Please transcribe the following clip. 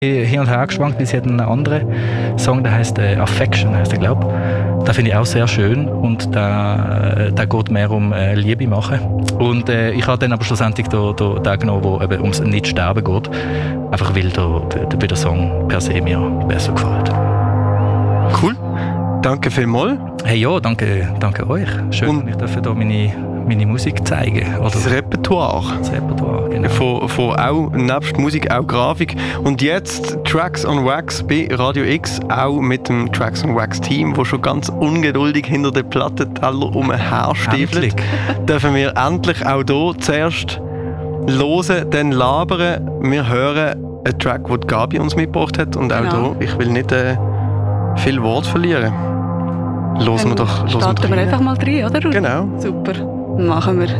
hin und her geschwankt, weil sie hat einen anderen Song, der heißt Affection, heißt der, glaube ich. Den finde ich auch sehr schön und der geht mehr um Liebe machen. Und ich habe dann aber schlussendlich den genommen, wo eben ums Nicht-Sterben geht. Einfach weil der Song per se mir besser gefällt. Cool. Danke vielmals. Hey ja, danke euch. Schön, dass ich hier meine Musik zeigen. Oder das Repertoire. Das Repertoire, genau. Von auch, nebst Musik auch Grafik. Und jetzt Tracks on Wax bei Radio X, auch mit dem Tracks on Wax Team, das schon ganz ungeduldig hinter den Plattenteller umherstiefelt. Dürfen wir endlich auch hier zuerst hören, dann labern. Wir hören einen Track, den Gabi uns mitgebracht hat. Und auch hier, ich will nicht viel Wort verlieren. Starten wir einfach mal rein, oder? Genau. Super, machen wir.